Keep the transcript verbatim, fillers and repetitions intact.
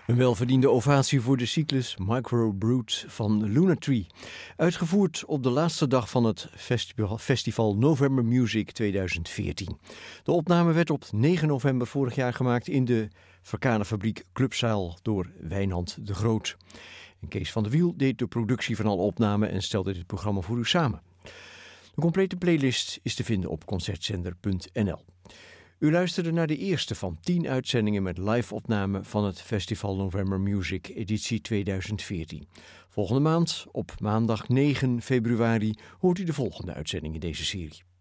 Een welverdiende ovatie voor de cyclus Microbrood van Lunatree. Uitgevoerd op de laatste dag van het festival, festival November Music tweeduizend veertien. De opname werd op negen november vorig jaar gemaakt in de Verkanefabriek Clubzaal door Wijnand de Groot. En Kees van der Wiel deed de productie van alle opnamen en stelde dit programma voor u samen. De complete playlist is te vinden op concertzender punt n l. U luisterde naar de eerste van tien uitzendingen met live-opname van het Festival November Music editie tweeduizend veertien. Volgende maand, op maandag negen februari, hoort u de volgende uitzending in deze serie.